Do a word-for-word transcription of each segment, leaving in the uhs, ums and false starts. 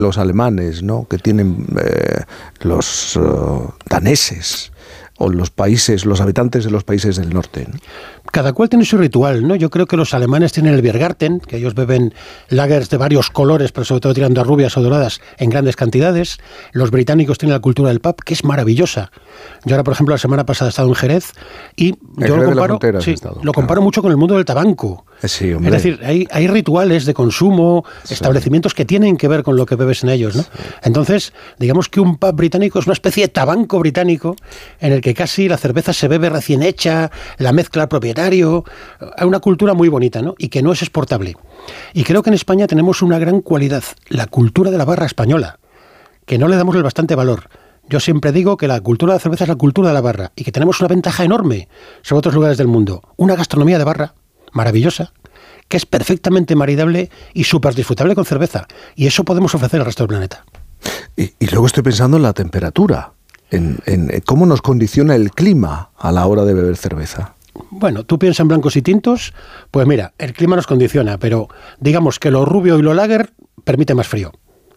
los alemanes, ¿no? Que tienen eh, los uh, daneses o los países, los habitantes de los países del norte, ¿no? Cada cual tiene su ritual, ¿no? Yo creo que los alemanes tienen el Biergarten, que ellos beben lagers de varios colores, pero sobre todo tirando a rubias o doradas en grandes cantidades. Los británicos tienen la cultura del pub, que es maravillosa. Yo ahora, por ejemplo, la semana pasada he estado en Jerez y el yo Jerez lo comparo, de la sí, estado, lo claro. comparo mucho con el mundo del tabaco. Sí, hombre. Es decir, hay, hay rituales de consumo, sí. establecimientos que tienen que ver con lo que bebes en ellos, ¿no? Sí. Entonces, digamos que un pub británico es una especie de tabanco británico en el que casi la cerveza se bebe recién hecha, la mezcla al propietario. Hay una cultura muy bonita, ¿no? Y que no es exportable. Y creo que en España tenemos una gran cualidad, la cultura de la barra española, que no le damos el bastante valor. Yo siempre digo que la cultura de la cerveza es la cultura de la barra y que tenemos una ventaja enorme sobre otros lugares del mundo. Una gastronomía de barra maravillosa, que es perfectamente maridable y súper disfrutable con cerveza. Y eso podemos ofrecer al resto del planeta. Y, y luego estoy pensando en la temperatura, en, en cómo nos condiciona el clima a la hora de beber cerveza. Bueno, tú piensas en blancos y tintos, pues mira, el clima nos condiciona, pero digamos que lo rubio y lo lager permite más frío.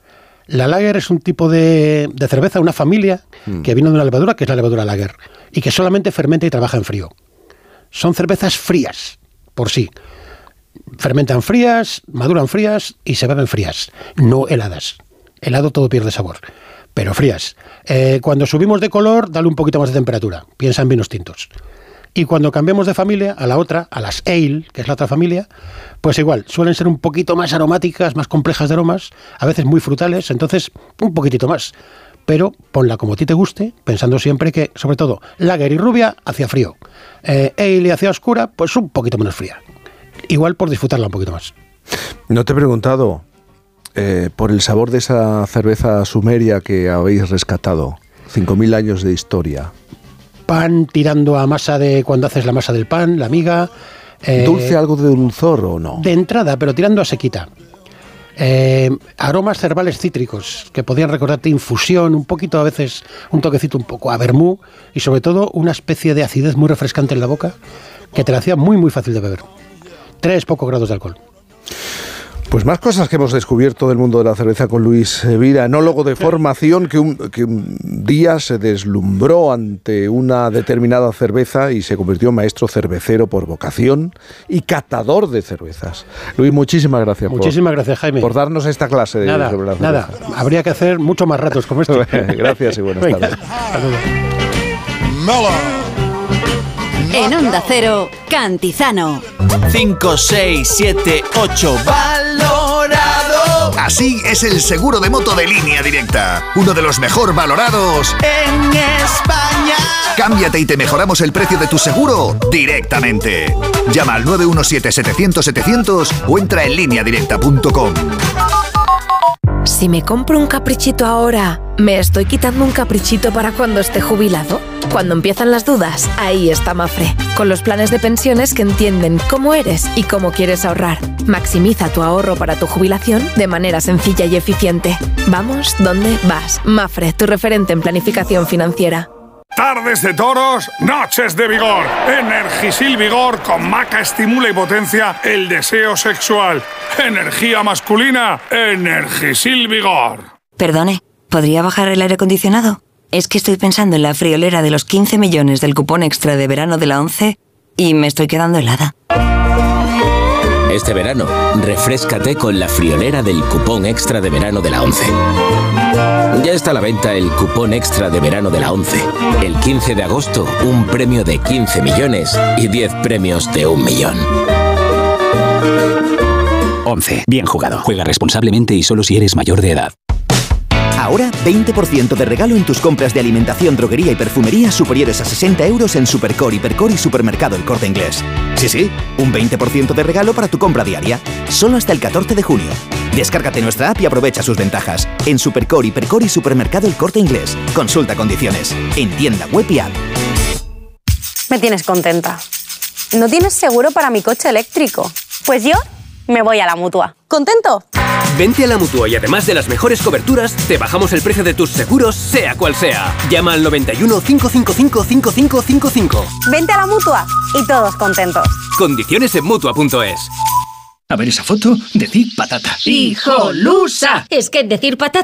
La lager es un tipo de, de cerveza, una familia mm. que viene de una levadura, que es la levadura lager, y que solamente fermenta y trabaja en frío. Son cervezas frías, por sí. Fermentan frías, maduran frías y se beben frías, no heladas. Helado todo pierde sabor, pero frías. Eh, cuando subimos de color, dale un poquito más de temperatura, piensa en vinos tintos. Y cuando cambiamos de familia a la otra, a las ale, que es la otra familia, pues igual, suelen ser un poquito más aromáticas, más complejas de aromas, a veces muy frutales, entonces un poquitito más. Pero ponla como a ti te guste, pensando siempre que, sobre todo, lager y rubia hacia frío, eh, ale y hacia oscura, pues un poquito menos fría. Igual por disfrutarla un poquito más. No te he preguntado eh, por el sabor de esa cerveza sumeria que habéis rescatado, cinco mil años de historia. Pan tirando a masa de cuando haces la masa del pan, la miga. Eh, ¿Dulce algo de dulzor o no? De entrada, pero tirando a sequita. Eh, aromas herbales cítricos que podían recordarte infusión, un poquito a veces, un toquecito un poco a vermú y sobre todo una especie de acidez muy refrescante en la boca que te la hacía muy muy fácil de beber. Tres pocos grados de alcohol. Pues más cosas que hemos descubierto del mundo de la cerveza con Luis Vira, enólogo de formación que un, que un día se deslumbró ante una determinada cerveza y se convirtió en maestro cervecero por vocación y catador de cervezas. Luis, muchísimas gracias. Muchísimas por, gracias, Jaime. Por darnos esta clase de nada, sobre la cerveza. Nada, habría que hacer mucho más ratos como este. Gracias y buenas Venga, tardes. Saludos. En Onda Cero, Cantizano. cinco, seis, siete, ocho. ¡Valorado! Así es el seguro de moto de Línea Directa. Uno de los mejor valorados en España. Cámbiate y te mejoramos el precio de tu seguro directamente. Llama al nueve uno siete, setecientos, setecientos o entra en línea directa punto com. Si me compro un caprichito ahora, ¿me estoy quitando un caprichito para cuando esté jubilado? Cuando empiezan las dudas, ahí está Mafre, con los planes de pensiones que entienden cómo eres y cómo quieres ahorrar. Maximiza tu ahorro para tu jubilación de manera sencilla y eficiente. Vamos, ¿dónde vas? Mafre, tu referente en planificación financiera. Tardes de toros, noches de vigor. Energisil Vigor con maca estimula y potencia el deseo sexual. Energía masculina, Energisil Vigor. Perdone, ¿podría bajar el aire acondicionado? Es que estoy pensando en la friolera de los quince millones del cupón extra de verano de la ONCE y me estoy quedando helada. Este verano, refréscate con la friolera del cupón extra de verano de la ONCE. Ya está a la venta el cupón extra de verano de la ONCE. El quince de agosto, un premio de quince millones y diez premios de un millón. ONCE. Bien jugado. Juega responsablemente y solo si eres mayor de edad. Ahora, veinte por ciento de regalo en tus compras de alimentación, droguería y perfumería superiores a sesenta euros en Supercore, Hipercore y Supermercado El Corte Inglés. Sí, sí, un veinte por ciento de regalo para tu compra diaria. Solo hasta el catorce de junio. Descárgate nuestra app y aprovecha sus ventajas. En Supercore, Hipercore y Supermercado El Corte Inglés. Consulta condiciones. En tienda web y app. Me tienes contenta. ¿No tienes seguro para mi coche eléctrico? Pues yo me voy a la Mutua. ¿Contento? Vente a la Mutua y además de las mejores coberturas, te bajamos el precio de tus seguros, sea cual sea. Llama al noventa y uno, cinco cinco cinco, cinco cinco cinco cinco. Vente a la Mutua y todos contentos. Condiciones en Mutua punto es. A ver esa foto, decir patata. ¡Hijolusa! Es que decir patata